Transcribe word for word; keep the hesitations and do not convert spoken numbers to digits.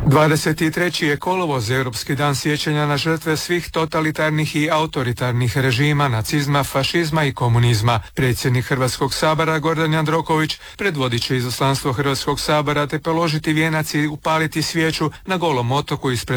dvadeset treći je kolovoz, Europski dan sjećanja na žrtve svih totalitarnih i autoritarnih režima, nacizma, fašizma i komunizma. Predsjednik Hrvatskog sabora Gordan Jandroković predvodit će izaslanstvo Hrvatskog sabora te položiti vijenac i upaliti svijeću na Golom otoku ispred